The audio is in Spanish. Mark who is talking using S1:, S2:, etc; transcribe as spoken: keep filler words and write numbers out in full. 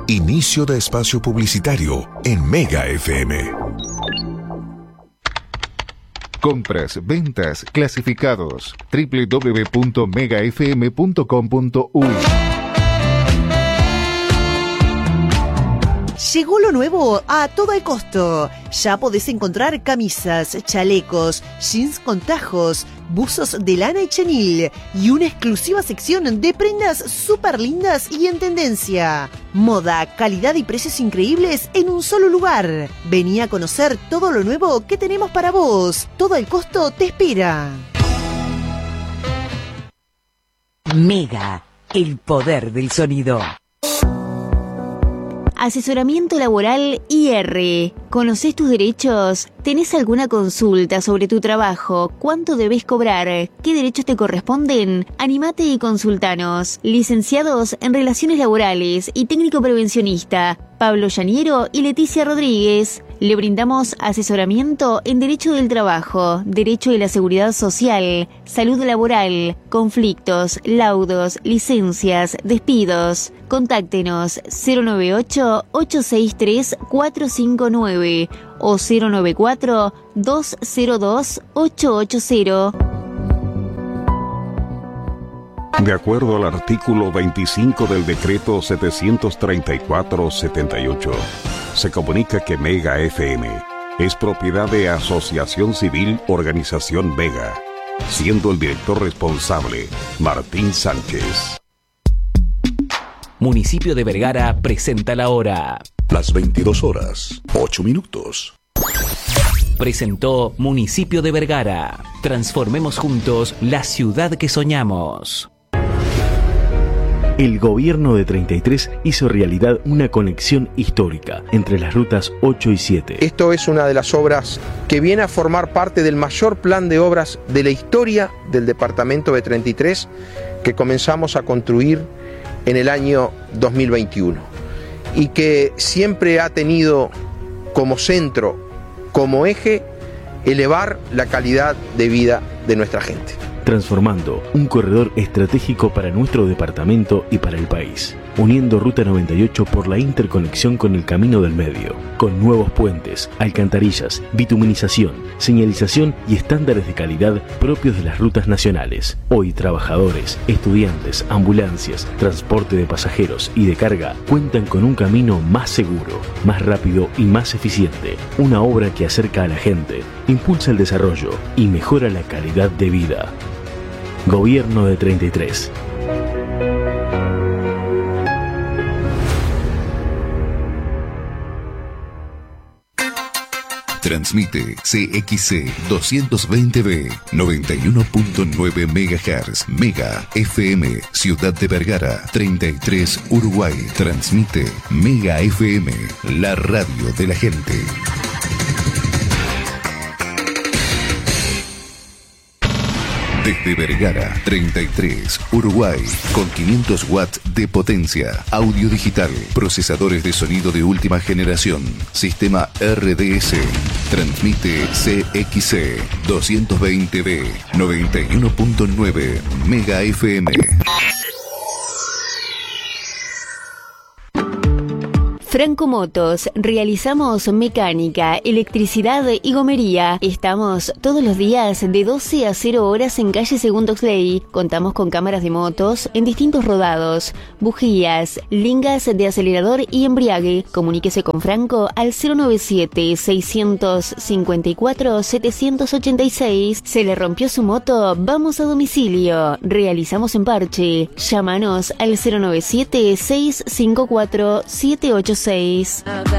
S1: Inicio de espacio publicitario en Mega F M.
S2: Compras, ventas, clasificados. doble u doble u doble u punto mega f m punto com punto u y.
S3: Llegó lo nuevo a todo el costo. Ya podés encontrar camisas, chalecos, jeans con tajos, buzos de lana y chenil y una exclusiva sección de prendas súper lindas y en tendencia. Moda, calidad y precios increíbles en un solo lugar. Vení a conocer todo lo nuevo que tenemos para vos. Todo el costo te espera.
S4: Mega, el poder del sonido.
S5: Asesoramiento laboral I R. ¿Conocés tus derechos? ¿Tenés alguna consulta sobre tu trabajo? ¿Cuánto debes cobrar? ¿Qué derechos te corresponden? Animate y consultanos. Licenciados en Relaciones Laborales y técnico prevencionista, Pablo Llaniero y Leticia Rodríguez. Le brindamos asesoramiento en Derecho del Trabajo, Derecho de la Seguridad Social, Salud Laboral, conflictos, laudos, licencias, despidos. Contáctenos cero nueve ocho, ocho seis tres, cuatro cinco nueve o cero nueve cuatro, dos cero dos, ocho ocho cero.
S6: De acuerdo al artículo veinticinco del decreto setecientos treinta y cuatro setenta y ocho, se comunica que Mega F M es propiedad de Asociación Civil Organización Mega, siendo el director responsable Martín Sánchez.
S7: Municipio de Vergara presenta la hora.
S1: Las veintidós horas, ocho minutos.
S7: Presentó Municipio de Vergara. Transformemos juntos la ciudad que soñamos.
S8: El gobierno de treinta y tres hizo realidad una conexión histórica entre las rutas ocho y siete.
S9: Esto es una de las obras que viene a formar parte del mayor plan de obras de la historia del departamento de treinta y tres que comenzamos a construir en el año dos mil veintiuno y que siempre ha tenido como centro, como eje, elevar la calidad de vida de nuestra gente.
S8: Transformando un corredor estratégico para nuestro departamento y para el país, uniendo Ruta noventa y ocho por la interconexión con el Camino del Medio, con nuevos puentes, alcantarillas, bituminización, señalización y estándares de calidad propios de las rutas nacionales. Hoy trabajadores, estudiantes, ambulancias, transporte de pasajeros y de carga cuentan con un camino más seguro, más rápido y más eficiente. Una obra que acerca a la gente, impulsa el desarrollo y mejora la calidad de vida. Gobierno de treinta y tres.
S1: Transmite C X C doscientos veinte B, noventa y uno punto nueve megahertz, Mega F M, Ciudad de Vergara, treinta y tres, Uruguay. Transmite Mega F M, la radio de la gente. Desde Vergara, treinta y tres, Uruguay, con quinientos watts de potencia, audio digital, procesadores de sonido de última generación, sistema R D S. Transmite C X C doscientos veinte B, noventa y uno punto nueve Mega F M.
S5: Franco Motos, realizamos mecánica, electricidad y gomería. Estamos todos los días de doce a cero horas en calle Segundo Oxley. Contamos con cámaras de motos en distintos rodados, bujías, lingas de acelerador y embriague. Comuníquese con Franco al cero noventa y siete, seiscientos cincuenta y cuatro, setecientos ochenta y seis. ¿Se le rompió su moto? Vamos a domicilio. Realizamos en parche. Llámanos al cero noventa y siete, seiscientos cincuenta y cuatro, setecientos ochenta y seis.